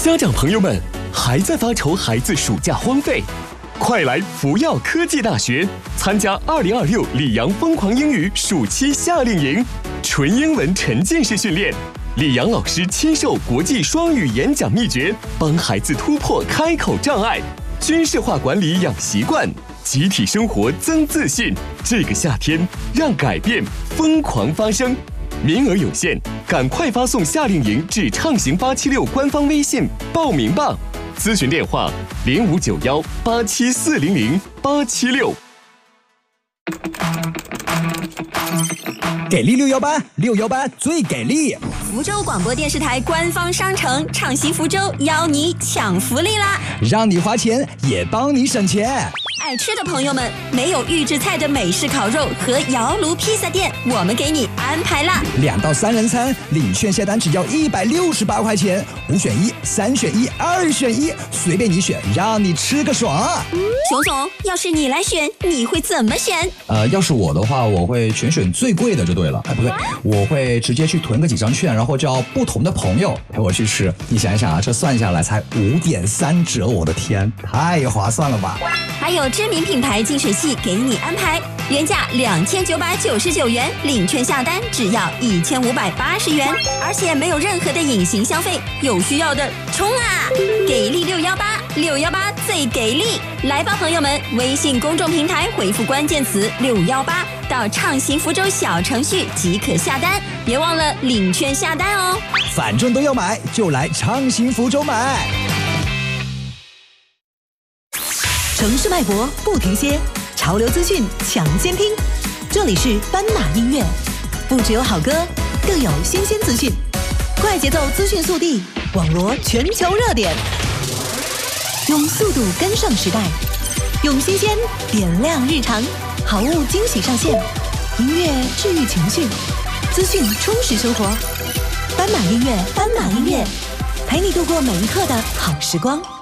家长朋友们，还在发愁孩子暑假荒废？快来福耀科技大学参加2026里昂疯狂英语暑期夏令营，纯英文沉浸式训练，里昂老师亲授国际双语演讲秘诀，帮孩子突破开口障碍，军事化管理养习惯，集体生活增自信。这个夏天，让改变疯狂发生。名额有限，赶快发送夏令营至畅行876官方微信报名吧。咨询电话059187400876。 给力618最给力！ 福州广播电视台官方商城畅行福州邀你抢福利啦！ 让你花钱也帮你省钱。 爱吃的朋友们，没有预制菜的美式烤肉和窑炉披萨店，我们给你安排啦 ！2到3人餐，领券下单只要168块钱，5选1、3选1、2选1，随便你选，让你吃个爽。 熊总，要是你来选，你会怎么选？ 要是我的话，我会全选最贵的就对了。不对，我会直接去囤个几张券，然后叫不同的朋友陪我去吃。你想一想啊，这算下来才5.3折，我的天，太划算了吧！ 还有知名品牌净水器给你安排，原价2999元，领券下单只要1580元，而且没有任何的隐形消费，有需要的冲啊！给力618最给力！来吧，朋友们，微信公众平台回复关键词618到畅行福州小程序即可下单，别忘了领券下单哦。 反正都要买，就来畅行福州买。 城市脉搏不停歇，潮流资讯抢先听。这里是斑马音乐，不只有好歌，更有新鲜资讯，快节奏资讯速递，网罗全球热点，用速度跟上时代，用新鲜点亮日常，好物惊喜上线，音乐治愈情绪，资讯充实生活。斑马音乐，陪你度过每一刻的好时光。